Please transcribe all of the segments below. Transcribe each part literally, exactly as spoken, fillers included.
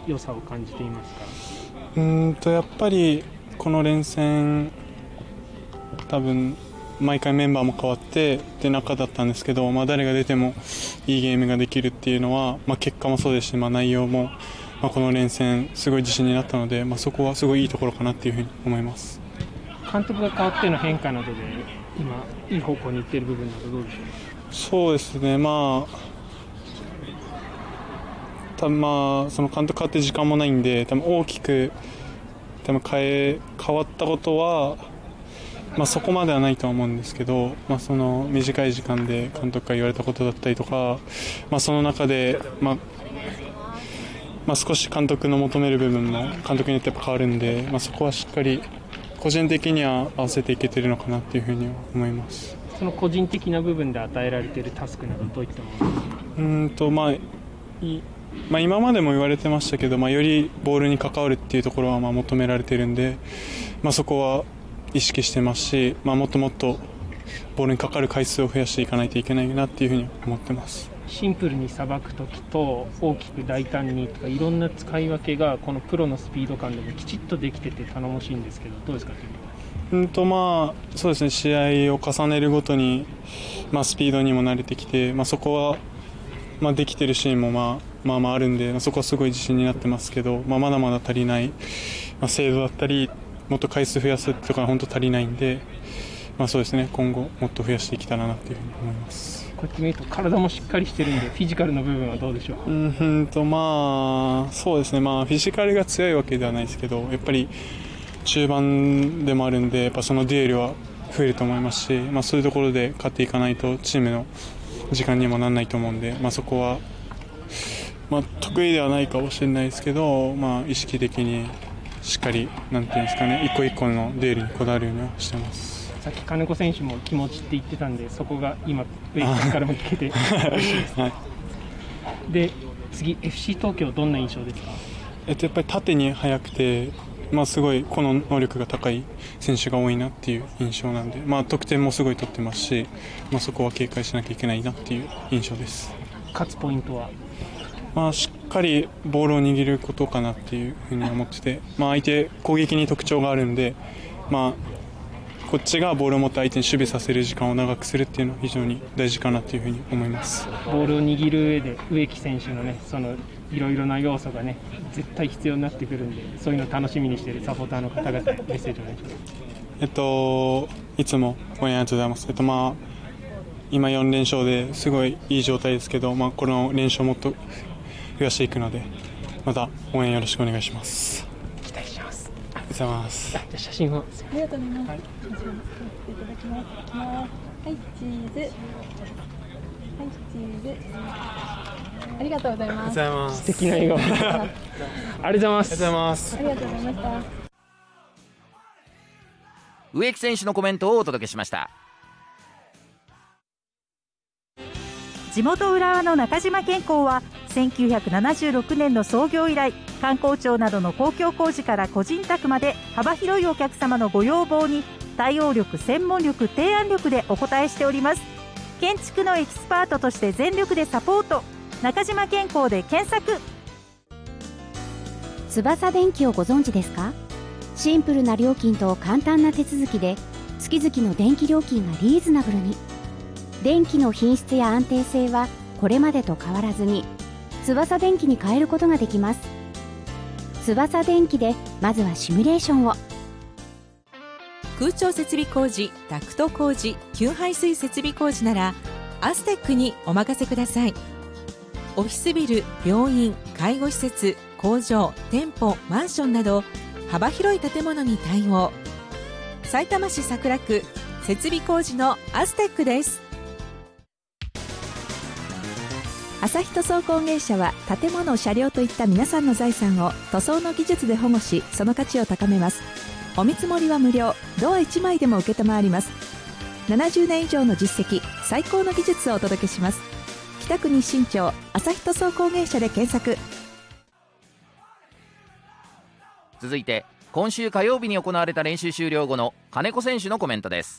良さを感じていますか？ うーんとやっぱりこの連戦多分毎回メンバーも変わってって中だったんですけど、まあ、誰が出てもいいゲームができるっていうのは、まあ、結果もそうですし、まあ、内容も、まあ、この連戦すごい自信になったので、まあ、そこはすごいいいところかなっていうふうに思います。 監督が変わっての変化などで今いい方向にいっている部分などどうでしょうか？ そうですね、まあ多分まあその監督変わって時間もないんで、多分大きく多分変え変わったことは、まあ、そこまではないとは思うんですけど、まあ、その短い時間で監督から言われたことだったりとか、まあ、その中で、まあまあ、少し監督の求める部分も監督によってやっぱ変わるんで、まあ、そこはしっかり個人的には合わせていけてるのかなというふうには思います。 その個人的な部分で与えられているタスクなどどういったものですか？ うーんと、まあいまあ、今までも言われてましたけど、まあ、よりボールに関わるっていうところはまあ求められているんで、まあ、そこは意識してますし、まあ、もっともっとボールにかかる回数を増やしていかないといけないなっていうふうに思ってます。 シンプルにさばくときと大きく大胆にとかいろんな使い分けがこのプロのスピード感でもきちっとできてて頼もしいんですけど、どうですか？ うんとまあそうですね、試合を重ねるごとに、まあ、スピードにも慣れてきて、まあ、そこは、まあ、できてるシーンもまあまあまああるんで、まあ、そこはすごい自信になってますけど、まあ、まだまだ足りない、まあ、精度だったりもっと回数増やすとかは本当足りないんで、まあ、そうですね、今後もっと増やしていけたらなというふうに思います。 こうやって見ると体もしっかりしてるんでフィジカルの部分はどうでしょう？ うんとまあそうですね、まあ、フィジカルが強いわけではないですけど、やっぱり中盤でもあるんで、やっぱそのデュエルは増えると思いますし、まあ、そういうところで勝っていかないとチームの時間にもならないと思うんで、まあ、そこは、まあ、得意ではないかもしれないですけど、まあ、意識的にしっかりなんていうんですかね、一個一個のデュエルにこだわるようにはしてます。 さっき金子選手も気持ちって言ってたんで、そこが今植木さんからも聞けて嬉しいです、はい、で次 エフシー 東京どんな印象ですか？ えっと、やっぱり縦に速くて、まあ、すごい個の能力が高い選手が多いなっていう印象なんで、まあ、得点もすごい取ってますし、まあ、そこは警戒しなきゃいけないなっていう印象です。 勝つポイントは、 まあ、しっかりボールを握ることかなっていうふうに思ってて、まあ、相手攻撃に特徴があるんで、まあ、こっちがボールを持って相手に守備させる時間を長くするっていうのは非常に大事かなというふうに思います。 ボールを握る上で植木選手のね、そのいろいろな要素がね絶対必要になってくるんで、そういうのを楽しみにしているサポーターの方々にメッセージをお願いします。 えっといつも応援ありがとうございます。えっとまあ今よん連勝ですごいいい状態ですけど、まあ、この連勝をもっと増やしていくので、また応援よろしくお願いします。 期待します。 ありがとうございます。 じゃあ写真を。ありがとうございます。はい、いただきます。はい、チーズ。はい、チーズ。ありがとうございます。 ありがとうございます。 素敵な笑顔。ありがとうございます。 ありがとうございます。 ありがとうございました。 植木選手のコメントをお届けしました。 地元浦和の中島健康はせんきゅうひゃくななじゅうろくねんの創業以来、観光庁などの公共工事から個人宅まで幅広いお客様のご要望に対応力、専門力、提案力でお応えしております。建築のエキスパートとして全力でサポート、中島健康で検索。 翼電機をご存知ですか？シンプルな料金と簡単な手続きで月々の電気料金がリーズナブルに。電気の品質や安定性はこれまでと変わらずに翼電機に変えることができます。翼電機でまずはシミュレーションを。 空調設備工事、ダクト工事、給排水設備工事ならアステックにお任せください。オフィスビル、病院、介護施設、工場、店舗、マンションなど幅広い建物に対応。さいたま市桜区設備工事のアステックです。朝日塗装工芸社は建物、車両といった皆さんの財産を塗装の技術で保護し、その価値を高めます。お見積もりは無料、ドアいちまいでも受けたまわります。ななじゅうねん以上の実績、最高の技術をお届けします。北区日新町朝日塗装工芸社で検索。 続いて今週火曜日に行われた練習終了後の金子選手のコメントです。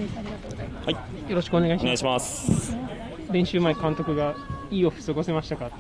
はい、よろしくお願いします。 お願いします。 練習前監督がいいオフ過ごせましたか？